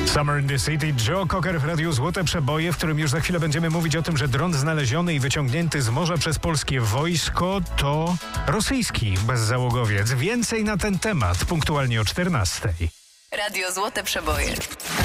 Summer in the City, Joe Cocker w Radiu Złote Przeboje, w którym już za chwilę będziemy mówić o tym, że dron znaleziony i wyciągnięty z morza przez polskie wojsko to rosyjski bezzałogowiec. Więcej na ten temat punktualnie o 14:00. Radio Złote Przeboje.